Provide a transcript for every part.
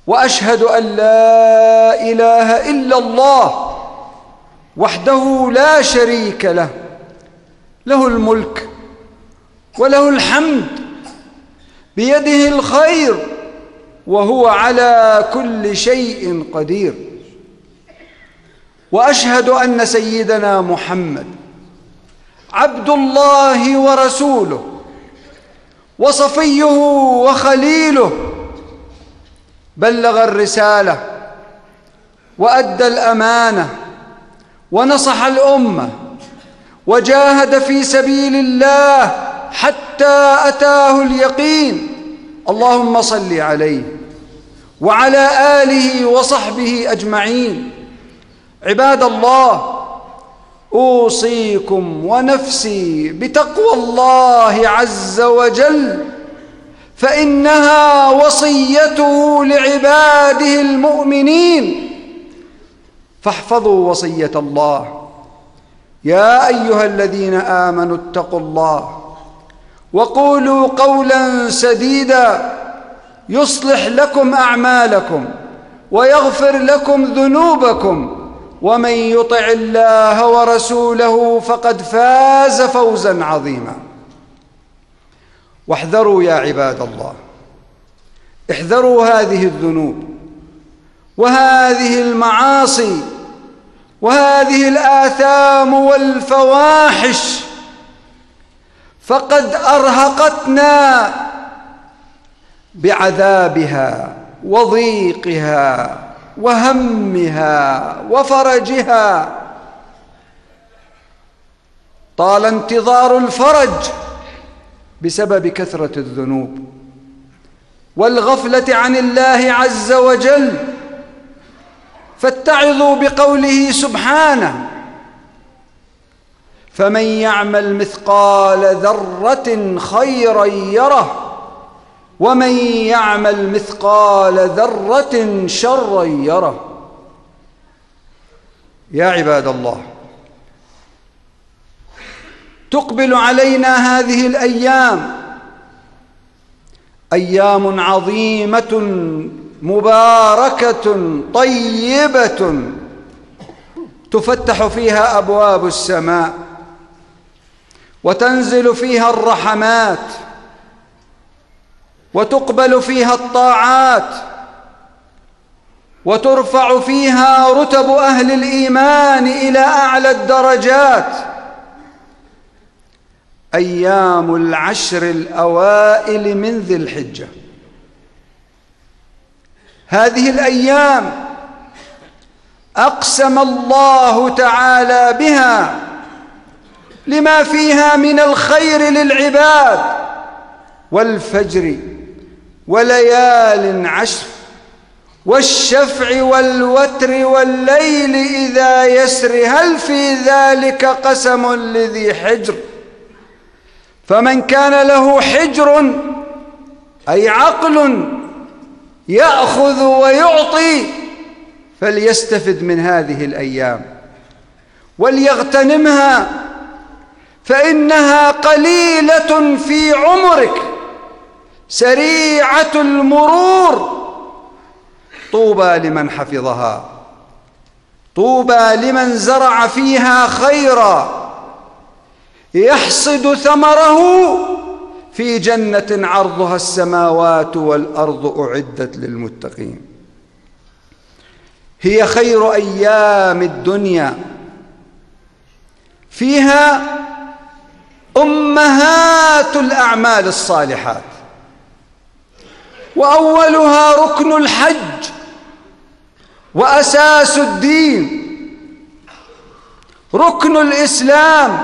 وأشهد أن لا إله إلا الله وحده لا شريك له، له الملك وله الحمد، بيده الخير وهو على كل شيء قدير. وأشهد أن سيدنا محمد عبد الله ورسوله وصفيه وخليله، بلغ الرسالة وأدى الأمانة ونصح الأمة وجاهد في سبيل الله حتى أتاه اليقين. اللهم صل عليه وعلى آله وصحبه أجمعين. عباد الله، أوصيكم ونفسي بتقوى الله عز وجل، فإنها وصيته لعباده المؤمنين، فاحفظوا وصية الله. يا أيها الذين آمنوا اتقوا الله وقولوا قولا سديدا يصلح لكم أعمالكم ويغفر لكم ذنوبكم، ومن يطع الله ورسوله فقد فاز فوزا عظيما. واحذروا يا عباد الله، احذروا هذه الذنوب وهذه المعاصي وهذه الآثام والفواحش، فقد أرهقتنا بعذابها وضيقها وهمها وفرجها. طال انتظار الفرج بسبب كثرة الذنوب والغفلة عن الله عز وجل، فاتعظوا بقوله سبحانه: فمن يعمل مثقال ذرة خيرا يره ومن يعمل مثقال ذرة شرا يره. يا عباد الله، تقبل علينا هذه الأيام، أيام عظيمة مباركة طيبة، تفتح فيها أبواب السماء وتنزل فيها الرحمات وتقبل فيها الطاعات وترفع فيها رتب أهل الإيمان إلى أعلى الدرجات. أيام العشر الأوائل من ذي الحجة، هذه الأيام أقسم الله تعالى بها لما فيها من الخير للعباد، والفجر وليال عشر والشفع والوتر والليل إذا يسر هل في ذلك قسم لذي حجر. فمن كان له حجر أي عقل يأخذ ويعطي فليستفد من هذه الأيام وليغتنمها، فإنها قليلة في عمرك سريعة المرور. طوبى لمن حفظها، طوبى لمن زرع فيها خيرا يحصد ثمره في جنة عرضها السماوات والأرض أعدت للمتقين. هي خير أيام الدنيا، فيها أمهات الأعمال الصالحات، وأولها ركن الحج وأساس الدين، ركن الإسلام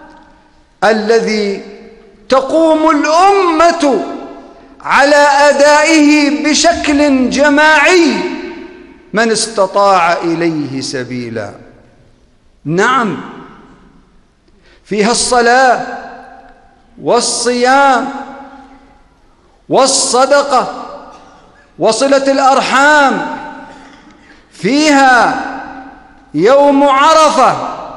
الذي تقوم الأمة على أدائه بشكل جماعي من استطاع إليه سبيلا. نعم، فيها الصلاة والصيام والصدقة وصلة الأرحام، فيها يوم عرفة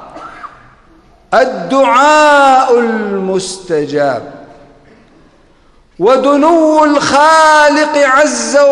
الدعاء المستجاب ودنو الخالق عز وجل